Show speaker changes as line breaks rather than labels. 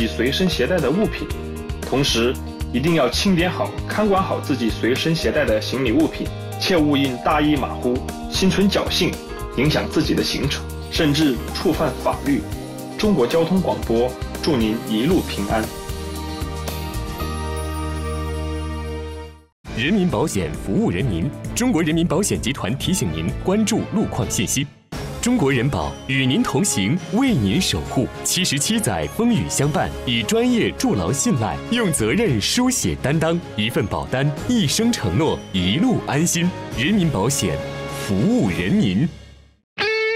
己随身携带的物品，同时一定要清点好、看管好自己随身携带的行李物品，切勿因大意马虎、心存侥幸，影响自己的行程，甚至触犯法律。中国交通广播祝您一路平安。
人民保险服务人民，中国人民保险集团提醒您关注路况信息。中国人保与您同行，为您守护。77载风雨相伴，以专业筑牢信赖，用责任书写担当。一份保单，一生承诺，一路安心。人民保险，服务人民。